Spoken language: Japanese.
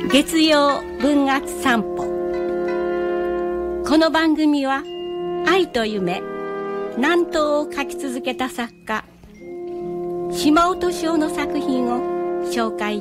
月曜文学散歩。この番組は愛と夢、南東を書き続けた作家島尾敏夫の作品を紹介